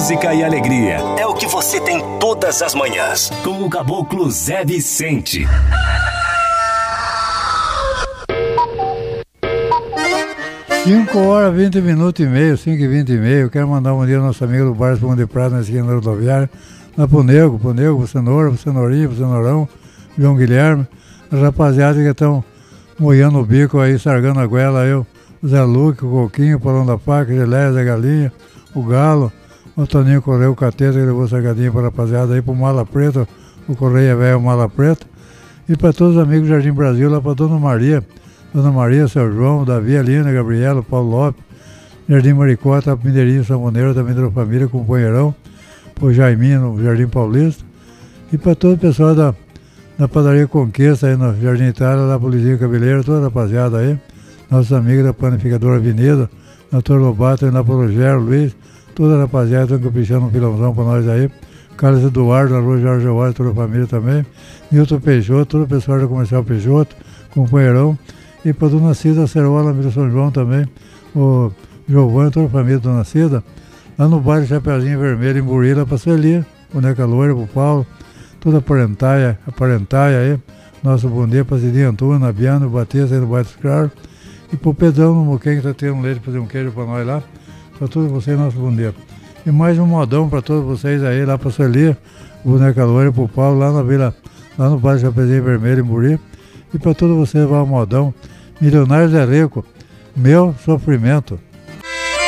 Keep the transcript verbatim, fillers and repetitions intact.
música e alegria. É o que você tem todas as manhãs. Com o Caboclo Zé Vicente. cinco horas, vinte minutos e meio, cinco e vinte e meio. Quero mandar um dia ao nosso amigo do Bar Pão de Prata, na esquina da rodoviária. Lá pro Nego, pro Nego, pro Cenoura, pro Cenourinho, pro Cenourão, João Guilherme. As rapaziadas que estão moiando o bico aí, sargando a goela, eu, o Zé Luque, o Coquinho, o Palão da Faca, o Gelé, Zé Galinha, o Galo, o Toninho Correia, o Cateta, que levou sargadinha para a rapaziada aí, pro Mala Preta, o Correia Velho, o Mala Preta. E para todos os amigos do Jardim Brasil, lá para Dona Maria, Dona Maria, Seu João, Davi, Alina, Gabriela, Paulo Lopes, Jardim Maricota, Mineirinho, Samoneiro, também da família, companheirão, pro Jaiminho, no Jardim Paulista. E para todo o pessoal da na Padaria Conquista, aí no Jardim Itália, lá pro Lizinho Cabeleiro, toda a rapaziada aí, nossos amigos da Panificadora Avenida, doutor Lobato, aí lá pro Rogério, Luiz, toda a rapaziada, estão caprichando um pilãozão pra nós aí, Carlos Eduardo, na Rua Jorge George, toda a família também, Nilton Peixoto, todo o pessoal da Comercial Peixoto, companheirão, e pra Dona Cida Cerola, amigo São João também, o Giovanni, toda a família da Dona Cida, lá no bairro Chapeuzinho Vermelho, em Burila, pra Sueli, Boneca Loira, pro Paulo, toda a parentaia, a parentaia aí, nosso bom dia para Cidinho Antônio, Nabiano, Batista aí no bairro dos Claros, e pro Pedrão no Moquém, que tá tendo um leite para fazer um queijo para nós lá, para todos vocês, nosso bom dia. E mais um modão para todos vocês aí, lá para Sueli, Boneca Loira, pro Paulo, lá na vila, lá no bairro Chapeuzinho Vermelho, em Buri, e para todos vocês, vai um modão, Milionários é Rico, meu sofrimento.